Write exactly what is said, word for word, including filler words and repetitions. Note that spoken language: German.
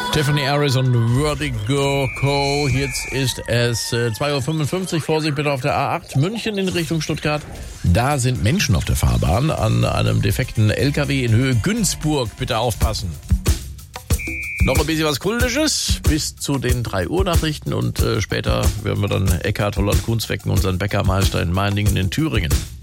Tiffany Harris und Vertigo Co. Jetzt ist es äh, zwei Uhr fünfundfünfzig. Vorsicht bitte auf der A acht München in Richtung Stuttgart. Da sind Menschen auf der Fahrbahn an einem defekten L K W in Höhe Günzburg. Bitte aufpassen. Noch ein bisschen was Kultisches bis zu den drei Uhr Nachrichten und äh, später werden wir dann Eckhard Holland-Kunzwecken, unseren Bäckermeister in Meiningen in Thüringen.